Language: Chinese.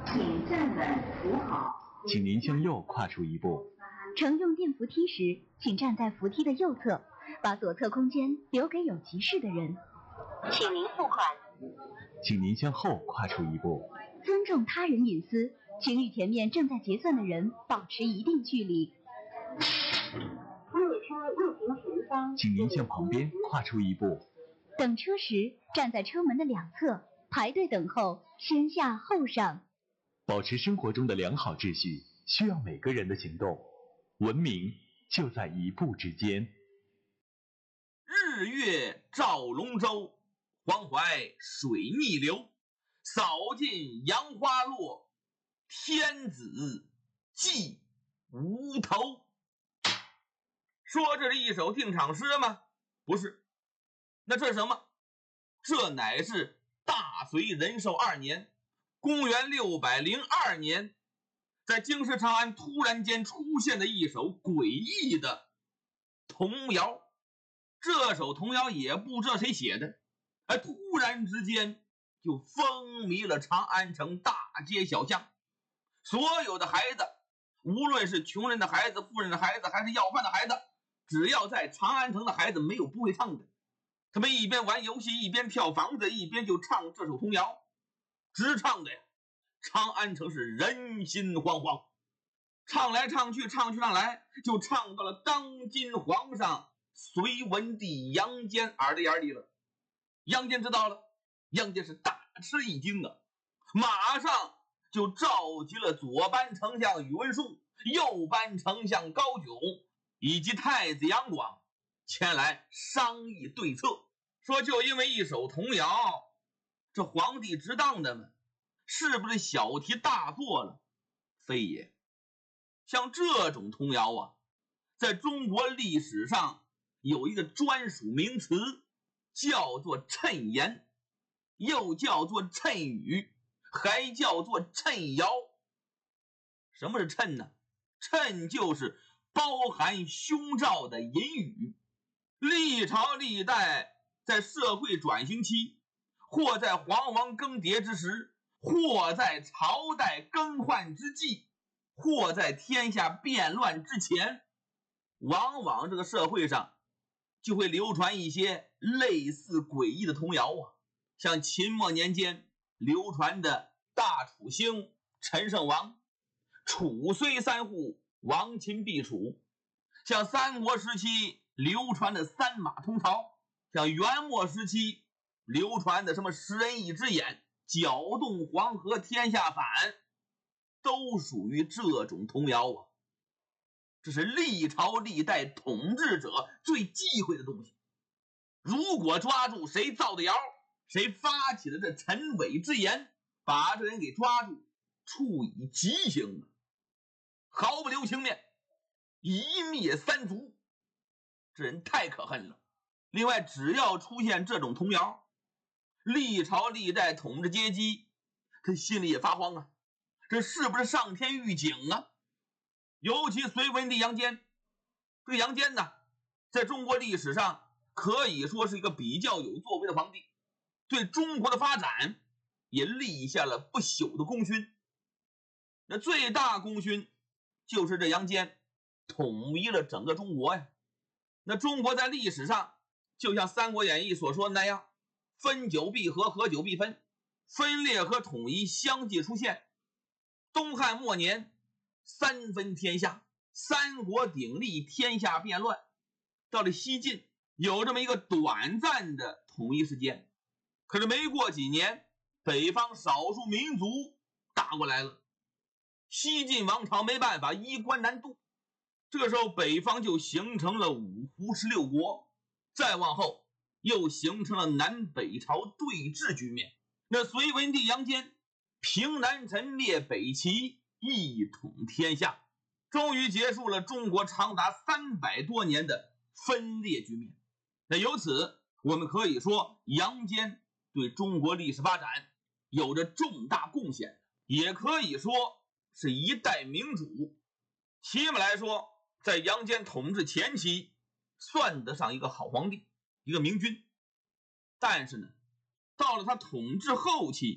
请站稳扶好。 请您向右跨出一步。 乘用电扶梯时，请站在扶梯的右侧，把左侧空间留给有急事的人。 请您付款。 请您向后跨出一步。 尊重他人隐私，请与前面正在结算的人保持一定距离。 列车运行前方， 请您向旁边跨出一步。 等车时，站在车门的两侧，排队等候，先下后上。 保持生活中的良好秩序，需要每个人的行动。文明就在一步之间。 日月照龙舟，黄淮水逆流。扫尽杨花落，天子祭无头。说这是一首定场诗吗？不是。那这是什么？这乃是大隋仁寿2年，公元602年，在京师长安突然间出现的一首诡异的童谣。这首童谣也不知道谁写的，突然之间就风靡了长安城大街小巷。所有的孩子，无论是穷人的孩子、富人的孩子，还是要饭的孩子，只要在长安城的孩子，没有不会唱的。他们一边玩游戏，一边跳房子，一边就唱这首童谣，直唱的呀，长安城是人心惶惶。唱来唱去，唱去唱来，就唱到了当今皇上隋文帝杨坚耳朵眼里了。杨坚知道了，杨坚是大吃一惊啊，马上就召集了左班丞相宇文述、右班丞相高炯以及太子杨广前来商议对策，说就因为一首童谣，这皇帝值当的吗？是不是小题大做了？非也。像这种童谣啊，在中国历史上有一个专属名词，叫做谶言，又叫做谶语，还叫做谶谣。什么是谶呢？谶就是包含凶兆的隐语。历朝历代在社会转型期，或在皇王更迭之时，或在朝代更换之际，或在天下变乱之前，往往这个社会上就会流传一些类似诡异的童谣啊。像秦末年间流传的大楚兴、陈胜王，楚虽三户，亡秦必楚。像三国时期流传的三马通曹，像元末时期流传的什么十人一只眼、搅动黄河天下反，都属于这种童谣啊。这是历朝历代统治者最忌讳的东西。如果抓住谁造的谣，谁发起了这陈伪之言，把这人给抓住，处以极刑，毫不留情面，一灭三族。这人太可恨了。另外，只要出现这种童谣，历朝历代统治阶级他心里也发慌啊，这是不是上天预警啊？尤其隋文帝杨坚，这个杨坚呢，在中国历史上可以说是一个比较有作为的皇帝，对中国的发展也立下了不朽的功勋。那最大功勋就是这杨坚统一了整个中国呀。那中国在历史上就像《三国演义》所说的那样，分久必合，合久必分，分裂和统一相继出现。东汉末年三分天下，三国鼎立，天下变乱。到了西晋有这么一个短暂的统一时间，可是没过几年，北方少数民族打过来了，西晋王朝没办法，衣冠南渡。这个时候北方就形成了五胡16国，再往后又形成了南北朝对峙局面。那隋文帝杨坚平南陈列北齐，一统天下，终于结束了中国长达300多年的分裂局面。那由此我们可以说，杨坚对中国历史发展有着重大贡献，也可以说是一代明主。起码来说，在杨坚统治前期算得上一个好皇帝，一个明君。但是呢，到了他统治后期，